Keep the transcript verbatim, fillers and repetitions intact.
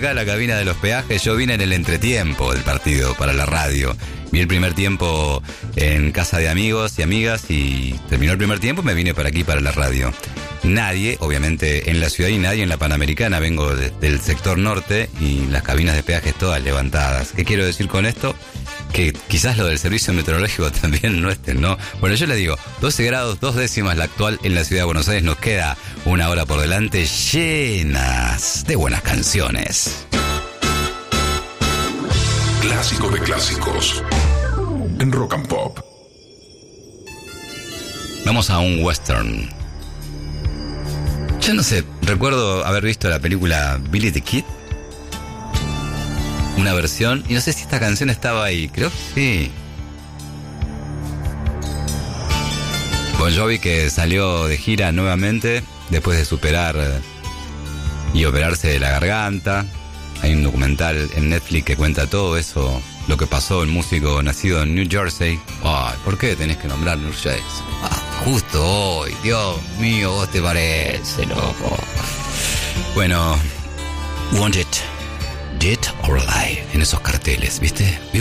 Acá la cabina de los peajes, yo vine en el entretiempo del partido para la radio. Vi el primer tiempo en casa de amigos y amigas y terminó el primer tiempo y me vine para aquí, para la radio. Nadie, obviamente en la ciudad y nadie en la Panamericana, vengo de, del sector norte y las cabinas de peajes todas levantadas. ¿Qué quiero decir con esto? Que quizás lo del servicio meteorológico también no esté, ¿no? Bueno, yo le digo, doce grados, dos décimas la actual en la ciudad de Buenos Aires. Nos queda una hora por delante llenas de buenas canciones. Clásico de clásicos en Rock and Pop. Vamos a un western. Yo no sé, recuerdo haber visto la película Billy the Kid, una versión, y no sé si esta canción estaba ahí, creo que sí. Bon Jovi, que salió de gira nuevamente después de superar y operarse de la garganta. Hay un documental en Netflix que cuenta todo eso, lo que pasó, el músico nacido en New Jersey. Ay, ¿por qué tenés que nombrar New Jersey? Ah, justo hoy, Dios mío, vos te parece, loco. Bueno, Want It, Dead or Alive, en esos carteles, ¿viste?